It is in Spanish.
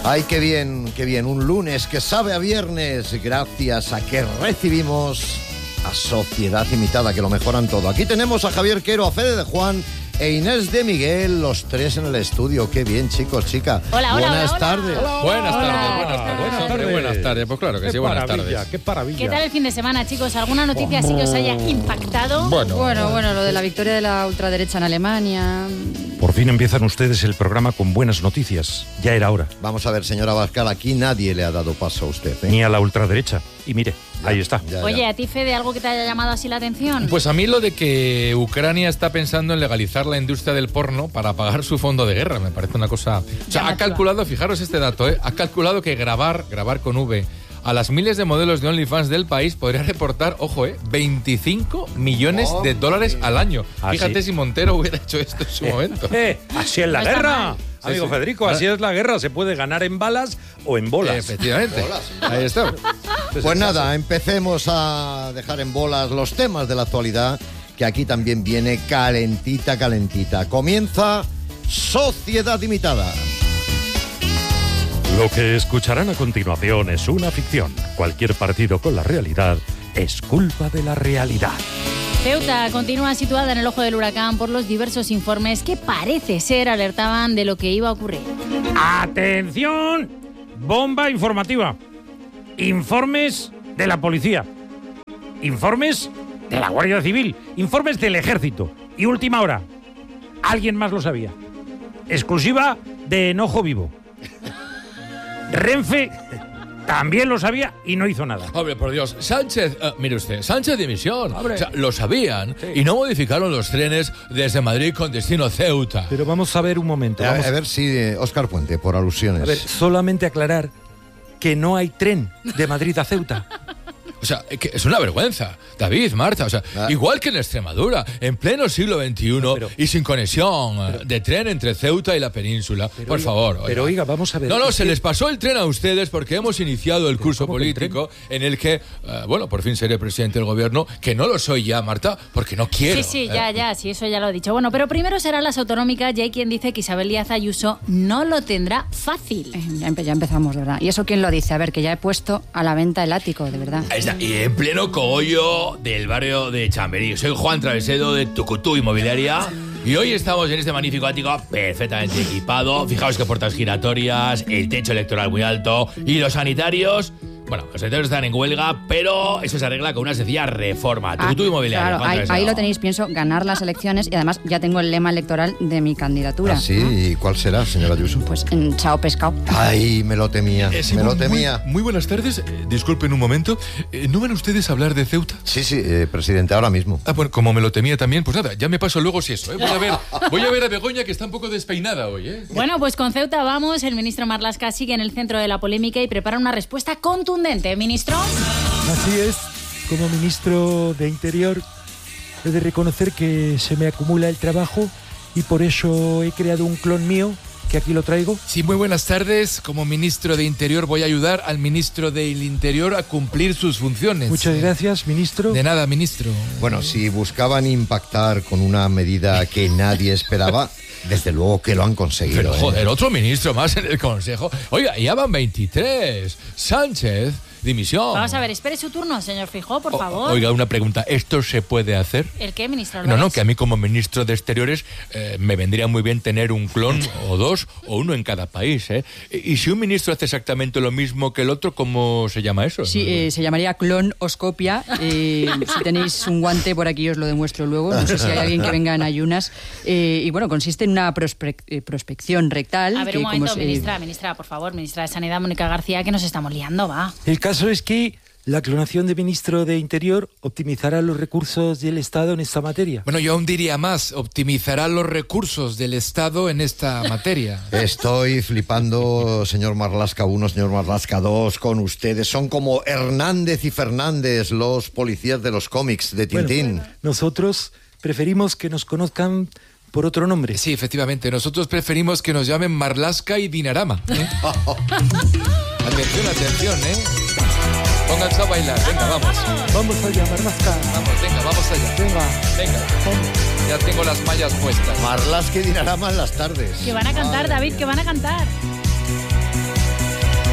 Ay, qué bien, un lunes que sabe a viernes, gracias a que recibimos a Sociedad Imitada, que lo mejoran todo. Aquí tenemos a Javier Quero, a Fede de Juan e Inés de Miguel, los tres en el estudio. Qué bien, chicos, chicas. Hola, buenas tardes. Buenas tardes. Pues claro que sí, buenas tardes. Qué maravilla. ¿Qué tal el fin de semana, chicos? ¿Alguna noticia así que os haya impactado? Bueno, lo de la victoria de la ultraderecha en Alemania. Por fin empiezan ustedes el programa con buenas noticias. Ya era hora. Vamos a ver, señora Abascal, aquí nadie le ha dado paso a usted, ¿eh? Ni a la ultraderecha. Y mire, ahí está. Oye, ¿a ti, Fede, algo que te haya llamado así la atención? Pues a mí lo de que Ucrania está pensando en legalizar la industria del porno para pagar su fondo de guerra, me parece una cosa... O sea, ha calculado, fijaros este dato, ha calculado que grabar con V a las miles de modelos de OnlyFans del país podría reportar, ojo, 25 millones de dólares al año. Fíjate si Montero hubiera hecho esto en su momento. Así es la No está guerra. mal. Amigo Sí. Federico, así es la guerra. Se puede ganar en balas o en bolas. Efectivamente. Ahí está. Pues nada, empecemos a dejar en bolas los temas de la actualidad, que aquí también viene calentita. Comienza Sociedad Imitada. Lo que escucharán a continuación es una ficción. Cualquier partido con la realidad es culpa de la realidad. Ceuta continúa situada en el ojo del huracán por los diversos informes que parece ser alertaban de lo que iba a ocurrir. ¡Atención! Bomba informativa. Informes de la policía. Informes de la Guardia Civil. Informes del Ejército. Y última hora. Alguien más lo sabía. Exclusiva de Enojo Vivo. Renfe también lo sabía y no hizo nada. Hombre, por Dios, Sánchez, mire usted, Sánchez dimisión. O sea, lo sabían y no modificaron los trenes desde Madrid con destino Ceuta. Pero vamos a ver un momento. A Vamos ver si Óscar Puente, por alusiones. a ver, solamente aclarar que no hay tren de Madrid a Ceuta. O sea, que es una vergüenza. David, Marta, o sea, igual que en Extremadura, en pleno siglo XXI y sin conexión de tren entre Ceuta y la península. Por favor. Pero oiga, vamos a ver. No, se les pasó el tren a ustedes porque hemos iniciado el curso político en el que, por fin seré presidente del gobierno, que no lo soy ya, Marta, porque no quiero. Sí, sí, eso ya lo he dicho. Bueno, pero primero serán las autonómicas y hay quien dice que Isabel Díaz Ayuso no lo tendrá fácil. Ya empezamos, ¿verdad? ¿Y eso quién lo dice? A ver, que ya he puesto a la venta el ático, de verdad. Ahí está, y en pleno cogollo del barrio de Chamberí. Soy Juan Travesedo de Tucutú Inmobiliaria y hoy estamos en este magnífico ático perfectamente equipado. Fijaos que puertas giratorias, el techo electoral muy alto y los sanitarios... Bueno, los sanitarios están en huelga, pero eso se arregla con una sencilla reforma. Tucutú Inmobiliaria. Claro, ahí lo tenéis, pienso, ganar las elecciones y además ya tengo el lema electoral de mi candidatura. ¿Ah, sí? ¿Y cuál será, señora Ayuso? Pues en chao pescado. Ay, me lo temía, Muy buenas tardes. Disculpen un momento. ¿No van ustedes a hablar de Ceuta? Sí, presidente, ahora mismo. Bueno, como me lo temía también, pues nada, ya me paso luego si eso, ¿eh? Voy a ver a Begoña, que está un poco despeinada hoy, ¿eh? Bueno, pues con Ceuta vamos. El ministro Marlaska sigue en el centro de la polémica y prepara una respuesta contundente. Ministro. Así es, como ministro de Interior he de reconocer que se me acumula el trabajo y por eso he creado un clon mío, que aquí lo traigo. Sí, muy buenas tardes. Como ministro de Interior voy a ayudar al ministro del Interior a cumplir sus funciones. Muchas gracias, ministro. De nada, ministro. Bueno, si buscaban impactar con una medida que nadie esperaba, desde luego que lo han conseguido. Pero joder, otro ministro más en el Consejo. Oiga, ya van 23. Sánchez, dimisión. Vamos a ver, espere su turno, señor Feijóo, por favor. Oiga, una pregunta. ¿Esto se puede hacer? ¿El qué, ministro? No, que a mí como ministro de Exteriores me vendría muy bien tener un clon o dos o uno en cada país, ¿eh? Y si un ministro hace exactamente lo mismo que el otro, ¿cómo se llama eso? Sí, se llamaría clonoscopia. Si tenéis un guante, por aquí os lo demuestro luego. No sé si hay alguien que venga en ayunas. Y bueno, consiste en una prospección rectal. A ver, un momento, ministra, por favor, ministra de Sanidad, Mónica García, que nos estamos liando, va. El caso es que la clonación de ministro de Interior optimizará los recursos del Estado en esta materia. Bueno, yo aún diría más, optimizará los recursos del Estado en esta materia. Estoy flipando, señor Marlaska 1, señor Marlaska 2, con ustedes. Son como Hernández y Fernández, los policías de los cómics de Tintín. Bueno, nosotros preferimos que nos conozcan por otro nombre. Sí, efectivamente, nosotros preferimos que nos llamen Marlaska y Dinarama, ¿eh? Atención, ¿eh? Pónganse a bailar, venga, vamos. Vamos allá, Marlaska. Vamos allá. Venga. Ya tengo las mallas puestas. Marlaska y Dinarama en las tardes. Que van a cantar, David, que van a cantar.